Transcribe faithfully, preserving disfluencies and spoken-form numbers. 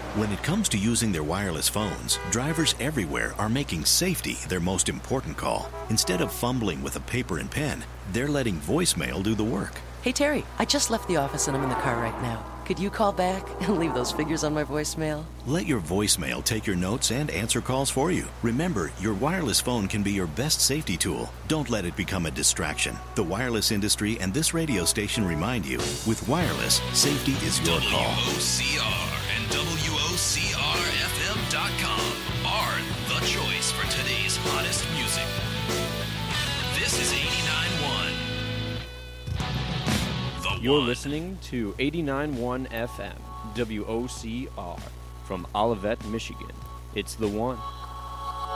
When it comes to using their wireless phones, drivers everywhere are making safety their most important call. Instead of fumbling with a paper and pen, they're letting voicemail do the work. Hey, Terry, I just left the office and I'm in the car right now. Could you call back and leave those figures on my voicemail? Let your voicemail take your notes and answer calls for you. Remember, your wireless phone can be your best safety tool. Don't let it become a distraction. The wireless industry and this radio station remind you, with wireless, safety is your call. W O C R and W O C R F M dot com are the choice for today's hottest music. This is eighty-nine point one. You're listening to eighty-nine point one F M, W O C R, from Olivet, Michigan. It's the one.